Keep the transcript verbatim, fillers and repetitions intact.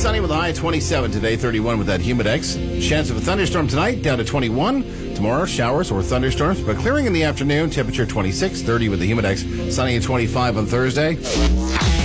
sunny with a high of twenty-seven today, thirty-one with that Humidex. Chance of a thunderstorm tonight, down to twenty-one. Tomorrow, showers or thunderstorms, but clearing in the afternoon. Temperature twenty-six, thirty with the Humidex. Sunny at twenty-five on Thursday.